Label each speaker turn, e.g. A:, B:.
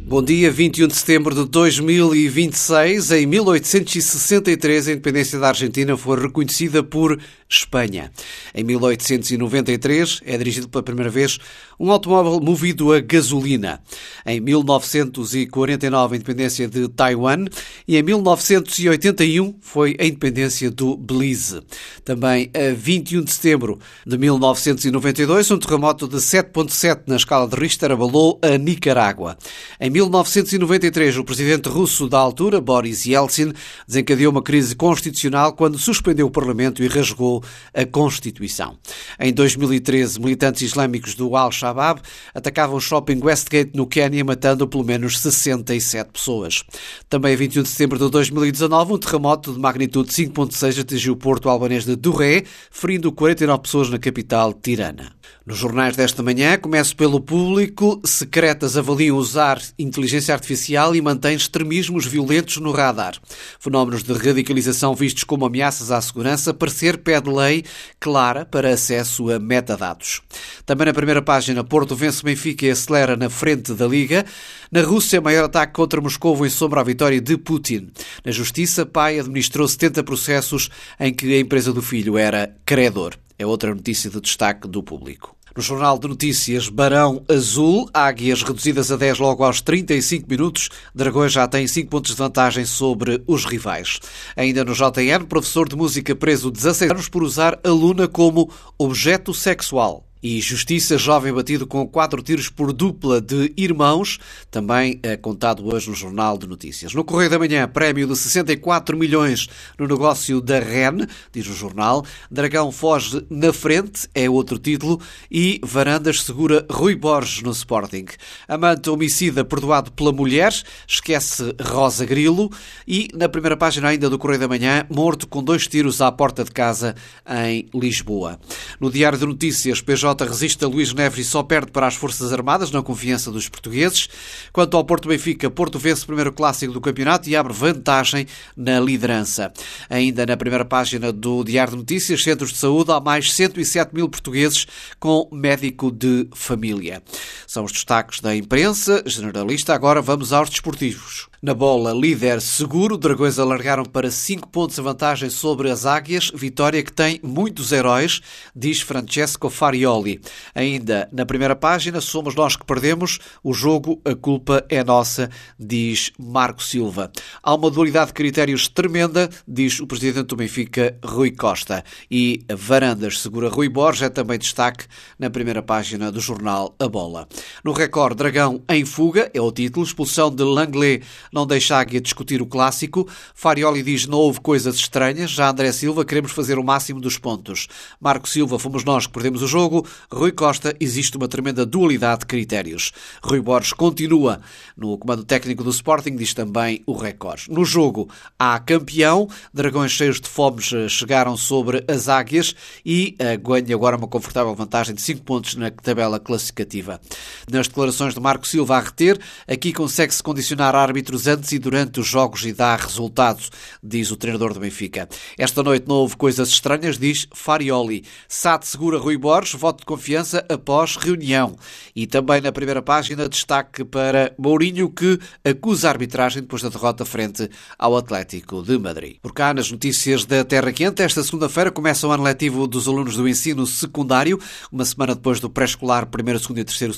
A: Bom dia, 21 de setembro de 2026. Em 1863, a independência da Argentina foi reconhecida por Espanha. Em 1893, é dirigido pela primeira vez um automóvel movido a gasolina. Em 1949, a independência de Taiwan. E em 1981, foi a independência do Belize. Também a 21 de setembro de 1992, um terremoto de 7,7 na escala de Richter abalou a Nicarágua. Em 1993, o presidente russo da altura, Boris Yeltsin, desencadeou uma crise constitucional quando suspendeu o Parlamento e rasgou a Constituição. Em 2013, militantes islâmicos do Al-Shabaab atacavam o shopping Westgate no Quênia, matando pelo menos 67 pessoas. Também a 21 de setembro de 2019, um terremoto de magnitude 5,6 atingiu o porto albanês de Durré, ferindo 49 pessoas na capital, Tirana. Nos jornais desta manhã, começo pelo Público. Secretas avaliam usar inteligência artificial e mantém extremismos violentos no radar. Fenómenos de radicalização vistos como ameaças à segurança. Parecer pede lei clara para acesso a metadados. Também na primeira página, Porto vence Benfica e acelera na frente da Liga. Na Rússia, maior ataque contra Moscovo ensombra a vitória de Putin. Na Justiça, pai administrou 70 processos em que a empresa do filho era credor. É outra notícia de destaque do Público. No Jornal de Notícias, Barão Azul, Águias reduzidas a 10 logo aos 35 minutos. Dragões já têm 5 pontos de vantagem sobre os rivais. Ainda no JN, professor de música preso 16 anos por usar aluna como objeto sexual. E Justiça, jovem batido com 4 tiros por dupla de irmãos, também é contado hoje no Jornal de Notícias. No Correio da Manhã, prémio de 64 milhões no negócio da REN, diz o jornal. Dragão foge na frente, é outro título. E Varandas segura Rui Borges no Sporting. Amante homicida perdoado pela mulher, esquece Rosa Grilo. E na primeira página ainda do Correio da Manhã, morto com 2 tiros à porta de casa em Lisboa. No Diário de Notícias, PJ resiste a Luís Neves e só perde para as Forças Armadas na confiança dos portugueses. Quanto ao Porto Benfica, Porto vence o primeiro clássico do campeonato e abre vantagem na liderança. Ainda na primeira página do Diário de Notícias, centros de saúde, há mais 107 mil portugueses com médico de família. São os destaques da imprensa generalista. Agora vamos aos desportivos. Na bola, líder seguro, Dragões alargaram para 5 pontos a vantagem sobre as Águias, vitória que tem muitos heróis, diz Francesco Farioli. Ainda na primeira página, somos nós que perdemos, o jogo, a culpa é nossa, diz Marco Silva. Há uma dualidade de critérios tremenda, diz o presidente do Benfica, Rui Costa. E Varandas segura Rui Borges, é também destaque na primeira página do jornal A Bola. No Record, Dragão em fuga, é o título, expulsão de Langley não deixa a Águia discutir o clássico. Farioli diz não houve coisas estranhas. Já André Silva, queremos fazer o máximo dos pontos. Marco Silva, fomos nós que perdemos o jogo. Rui Costa, existe uma tremenda dualidade de critérios. Rui Borges continua no comando técnico do Sporting, diz também o Record. No jogo há campeão. Dragões cheios de fomes chegaram sobre as Águias e ganha agora uma confortável vantagem de 5 pontos na tabela classificativa. Nas declarações de Marco Silva a reter, aqui consegue-se condicionar árbitros antes e durante os jogos e dá resultados, diz o treinador do Benfica. Esta noite não houve coisas estranhas, diz Farioli. SAD segura Rui Borges, voto de confiança após reunião. E também na primeira página, destaque para Mourinho, que acusa a arbitragem depois da derrota frente ao Atlético de Madrid. Por cá, nas notícias da Terra Quente, esta segunda-feira começa o ano letivo dos alunos do ensino secundário, uma semana depois do pré-escolar, primeiro, segundo e terceiro